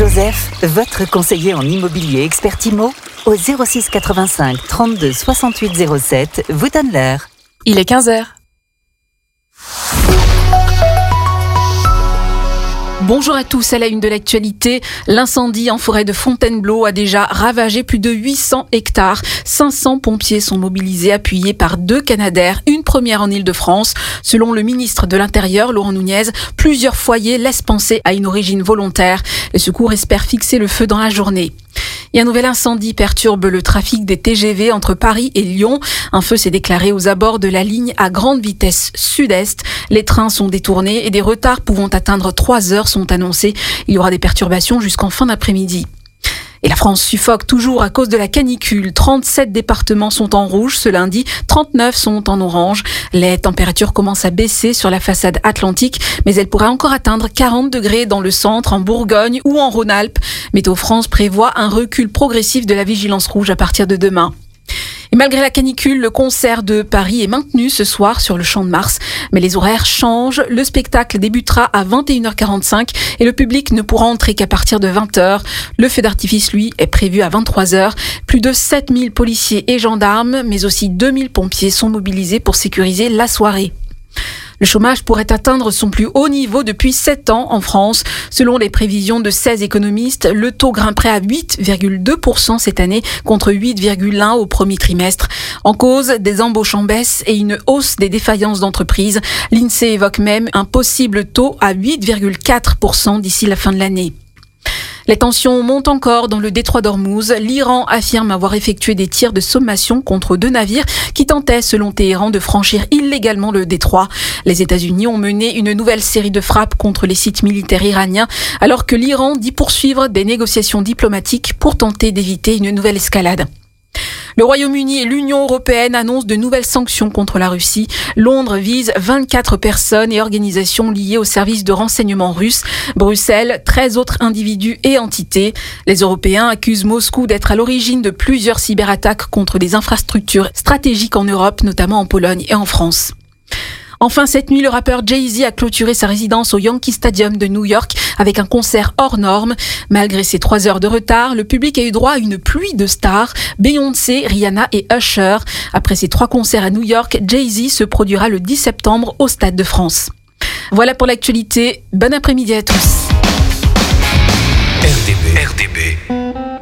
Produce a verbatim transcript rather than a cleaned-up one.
Joseph, votre conseiller en immobilier expert IMO, au zéro six quatre-vingt-cinq trente-deux soixante-huit zéro sept, vous donne l'heure. Il est quinze heures. Bonjour à tous, à la une de l'actualité. L'incendie en forêt de Fontainebleau a déjà ravagé plus de huit cents hectares. cinq cents pompiers sont mobilisés, appuyés par deux Canadair, une première en Île-de-France. Selon le ministre de l'Intérieur, Laurent Nunez, plusieurs foyers laissent penser à une origine volontaire. Les secours espèrent fixer le feu dans la journée. Et un nouvel incendie perturbe le trafic des T G V entre Paris et Lyon. Un feu s'est déclaré aux abords de la ligne à grande vitesse sud-est. Les trains sont détournés et des retards pouvant atteindre trois heures sont annoncés. Il y aura des perturbations jusqu'en fin d'après-midi. Et la France suffoque toujours à cause de la canicule. trente-sept départements sont en rouge ce lundi, trente-neuf sont en orange. Les températures commencent à baisser sur la façade atlantique, mais elles pourraient encore atteindre quarante degrés dans le centre, en Bourgogne ou en Rhône-Alpes. Météo France prévoit un recul progressif de la vigilance rouge à partir de demain. Et malgré la canicule, le concert de Paris est maintenu ce soir sur le Champ de Mars. Mais les horaires changent. Le spectacle débutera à vingt et une heures quarante-cinq et le public ne pourra entrer qu'à partir de vingt heures. Le feu d'artifice, lui, est prévu à vingt-trois heures. Plus de sept mille policiers et gendarmes, mais aussi deux mille pompiers sont mobilisés pour sécuriser la soirée. Le chômage pourrait atteindre son plus haut niveau depuis sept ans en France. Selon les prévisions de seize économistes, le taux grimperait à huit virgule deux pour cent cette année contre huit virgule un pour cent au premier trimestre. En cause, des embauches en baisse et une hausse des défaillances d'entreprises. L'INSEE évoque même un possible taux à huit virgule quatre pour cent d'ici la fin de l'année. Les tensions montent encore dans le détroit d'Ormuz. L'Iran affirme avoir effectué des tirs de sommation contre deux navires qui tentaient, selon Téhéran, de franchir illégalement le détroit. Les États-Unis ont mené une nouvelle série de frappes contre les sites militaires iraniens, alors que l'Iran dit poursuivre des négociations diplomatiques pour tenter d'éviter une nouvelle escalade. Le Royaume-Uni et l'Union européenne annoncent de nouvelles sanctions contre la Russie. Londres vise vingt-quatre personnes et organisations liées au service de renseignement russe. Bruxelles, treize autres individus et entités. Les Européens accusent Moscou d'être à l'origine de plusieurs cyberattaques contre des infrastructures stratégiques en Europe, notamment en Pologne et en France. Enfin, cette nuit, le rappeur Jay-Z a clôturé sa résidence au Yankee Stadium de New York avec un concert hors norme. Malgré ses trois heures de retard, le public a eu droit à une pluie de stars, Beyoncé, Rihanna et Usher. Après ces trois concerts à New York, Jay-Z se produira le dix septembre au Stade de France. Voilà pour l'actualité. Bon après-midi à tous. R D B. R D B.